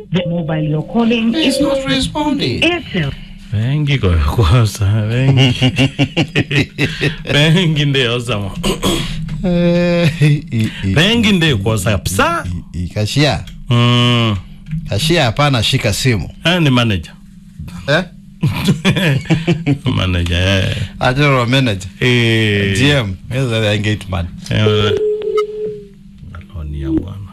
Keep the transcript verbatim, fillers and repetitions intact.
The mobile you're calling is not responding. Airtel. Bengi kwa kwasa, bengi. Bengi nde osama. Bengi nde kwasa psa. Kashia. Mm. Kashia hapana shika simu. Eh, ni manager. Eh? Manager, eh. Ajoro manager. Eh. G M. He's the engagement man. Eh. Naloni ya mwana.